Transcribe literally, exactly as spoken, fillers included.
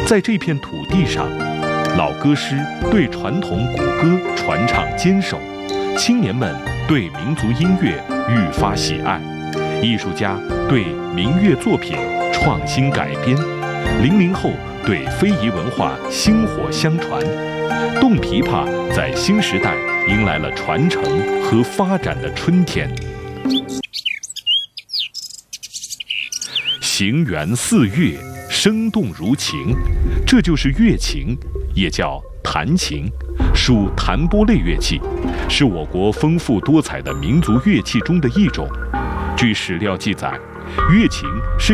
在这片土地上，老歌师对传统古歌传唱坚守，青年们对民族音乐愈发喜爱，艺术家对民乐作品创新改编，零零后对非遗文化薪火相传，动琵琶在新时代迎来了传承和发展的春天。行源四乐，生动如琴，这就是乐琴，也叫弹琴，属弹拨类乐器，是我国丰富多彩的民族乐器中的一种。据史料记载，乐琴是